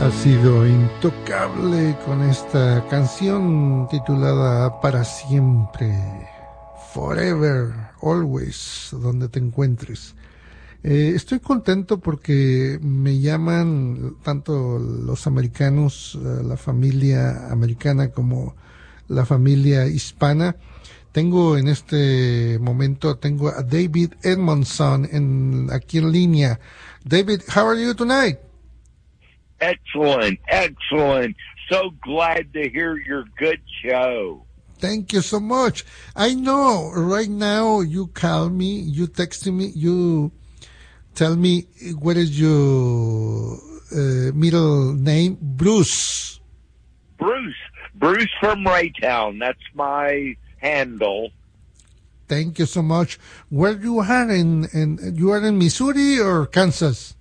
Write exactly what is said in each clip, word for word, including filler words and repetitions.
Ha sido intocable con esta canción titulada Para Siempre, Forever, Always, donde te encuentres. Eh, estoy contento porque me llaman tanto los americanos, la familia americana, como la familia hispana. Tengo en este momento, tengo a David Edmondson en, aquí en línea. David, how are you tonight? Excellent, excellent. So glad to hear your good show. Thank you so much. I know right now you call me, you text me, you tell me what is your uh, middle name? Bruce. Bruce. Bruce from Raytown. That's my handle. Thank you so much. Where you are in, in you are in Missouri or Kansas?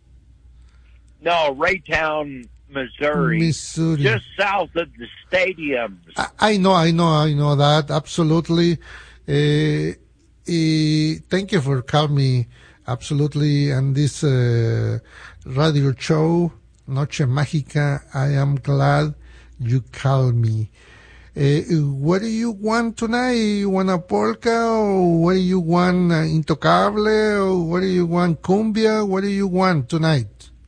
No, Raytown, Missouri. Missouri. Just south of the stadiums. I, I know, I know, I know that. Absolutely. Uh, uh, thank you for calling me. Absolutely. And this uh, radio show, Noche Mágica, I am glad you called me. Uh, what do you want tonight? You want a polka? Or what do you want? Uh, Intocable? Or what do you want? Cumbia? What do you want tonight?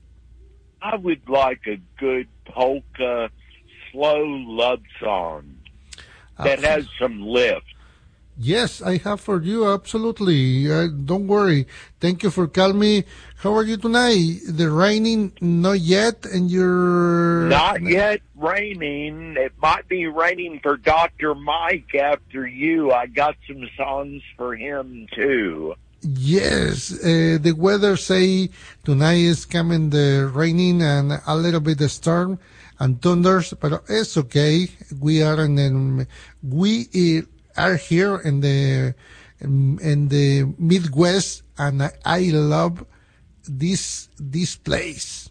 I would like a good polka, slow love song that Absolutely. has some lift. Yes, I have for you, absolutely. Uh, don't worry. Thank you for calling me. How are you tonight? The raining, not yet, and you're... Not yet raining. It might be raining for Doctor Mike after you. I got some songs for him, too. Yes, uh, the weather say tonight is coming the raining and a little bit of storm and thunders, but it's okay. We are in the, we are here in the in the Midwest, and I love this this place.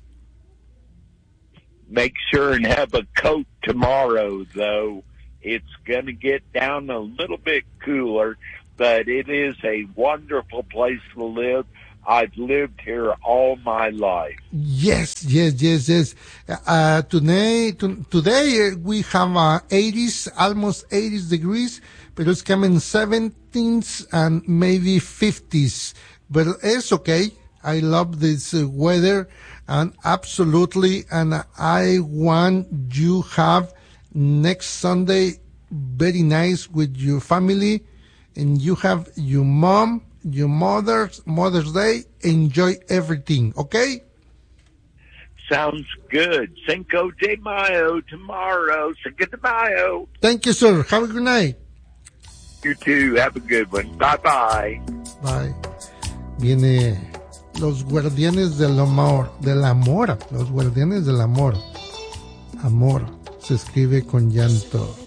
Make sure and have a coat tomorrow, though. It's going to get down a little bit cooler, but it is a wonderful place to live. I've lived here all my life. Yes, yes, yes, yes. Uh, today, to, today uh, we have uh, eighties, almost eighty degrees, but it's coming seventeens and maybe fifties. But it's okay. I love this uh, weather, and absolutely, and I want you have next Sunday very nice with your family, and you have your mom, your mother's Mother's Day. Enjoy everything, okay? Sounds good. Cinco de Mayo tomorrow. Cinco de Mayo. Thank you, sir. Have a good night. You too. Have a good one. Bye-bye. Bye. Viene los guardianes del amor, del amor, los guardianes del amor. Amor se escribe con llanto.